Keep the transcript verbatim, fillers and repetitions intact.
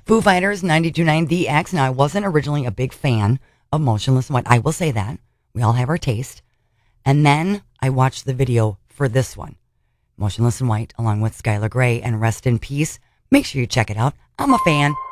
Foo Fighters, ninety-two point nine The X. Now, I wasn't originally a big fan of Motionless in White. I will say that. We all have our taste. And then I watched the video for this one, Motionless in White, along with Skylar Grey, and Rest in Peace. Make sure you check it out. I'm a fan.